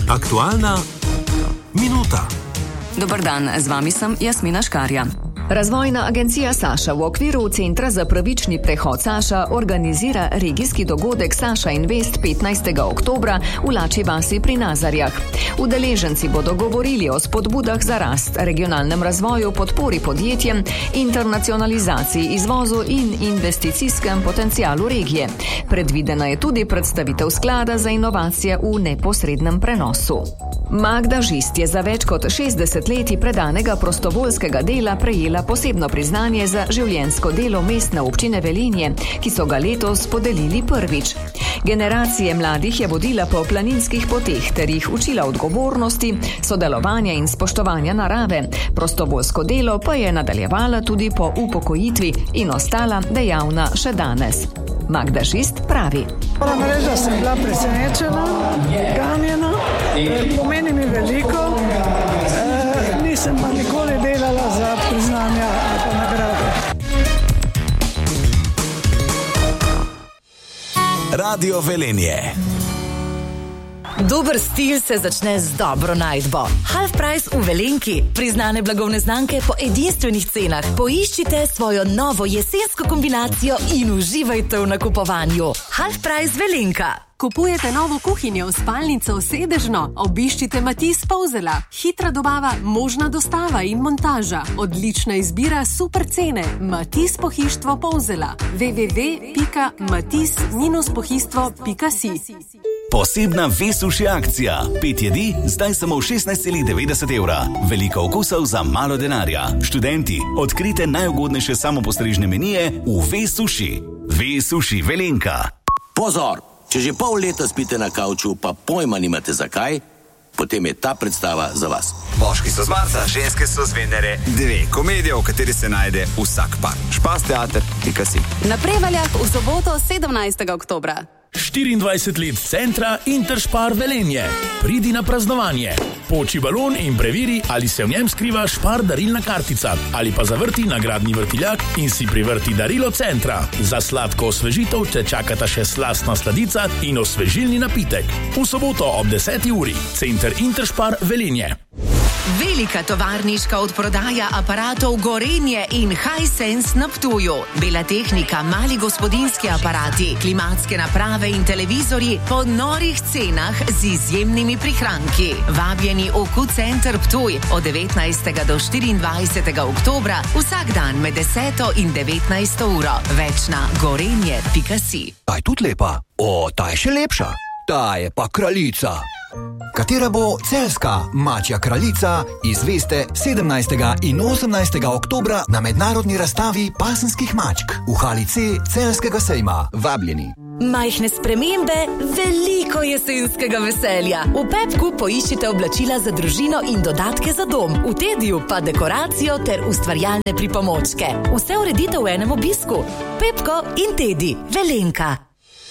Aktualna minuta. Dobar dan, z vami sem Jasmina Škarja. Razvojna agencija Saša v okviru Centra za pravični prehod Saša organizira regijski dogodek Saša Invest 15. oktobra v Lačji vasi pri Nazarjah. Udeleženci bodo govorili o spodbudah za rast, regionalnem razvoju, podpori podjetjem, internacionalizaciji, izvozu in investicijskem potencialu regije. Predvidena je tudi predstavitev sklada za inovacije v neposrednem prenosu. Magda Žist je za več kot 60 leti predanega prostovoljskega dela prejela posebno priznanje za življenjsko delo mestne občine Velenje, ki so ga letos podelili prvič. Generacije mladih je vodila po planinskih poteh ter jih učila odgovornosti, sodelovanja in spoštovanja narave. Prostovoljsko delo pa je nadaljevala tudi po upokojitvi in ostala dejavna še danes. Magda Žist pravi: Moram reči, da sem bila presenečena, ganjena, pomeni mi veliko, nisem pa nikoli delala za priznanja ali pa nagrade. Radio Velenje. Dober stil se začne z dobro najdbo. Half Price v Velenki. Priznane blagovne znamke po edinstvenih cenah. Poiščite svojo novo jesensko kombinacijo in uživajte v nakupovanju. Half Price Velenka. Kupujete novo kuhinjo, spalnico, sedežno? Obiščite Matiz Polzela. Hitra dobava, možna dostava in montaža. Odlična izbira, super cene. Matiz Pohištvo Polzela. www.matiz-pohištvo.si. Posebna V-suši akcija. 5 jedi, zdaj samo 16,90 evra. Veliko okusov za malo denarja. Študenti, odkrite najugodnejše samopostrežne menije v V-suši. V-suši Velenka. Pozor! Če že pol leta spite na kavču, pa pojma nimate zakaj, potem je ta predstava za vas. Moški so z Marsa, ženske so z Venere. 2 komedije, v kateri se najde vsak par. Špas teater, si. Na Prevaljah v soboto 17. oktobra. 24 let centra Interspar Velenje. Pridi na praznovanje. Poči balon in preveri, ali se v njem skriva Spar darilna kartica ali pa zavrti nagradni vrtiljak in si privrti darilo centra. Za sladko osvežitev te čakata še slastna sladica in osvežilni napitek. V soboto ob 10. uri. Center Interspar Velenje. Velika tovarniška odprodaja aparatov Gorenje in Hisense na Ptuju. Bela tehnika, mali gospodinjski aparati, klimatske naprave in televizorji po norih cenah z izjemnimi prihranki. Vabljeni v Q-Center Ptuj od 19. do 24. oktobra vsak dan med 10. in 19. uro. Več na gorenje.si. Ta je tudi lepa. O, ta je še lepša. Ta je pa kraljica. Katera bo celjska mačja kraljica, izveste 17. in 18. oktobra na mednarodni razstavi pasenskih mačk v hali C Celjskega sejma. Vabljeni. Majhne spremembe, veliko jesenskega veselja. V Pepku poiščite oblačila za družino in dodatke za dom. V Tediju pa dekoracijo ter ustvarjalne pripomočke. Vse uredite v enem obisku. Pepko in Tedi, Velenka.